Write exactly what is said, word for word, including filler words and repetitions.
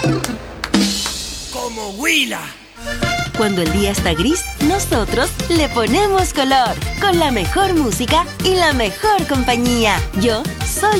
Como Huila. Cuando el día está gris, nosotros le ponemos color con la mejor música y la mejor compañía. Yo soy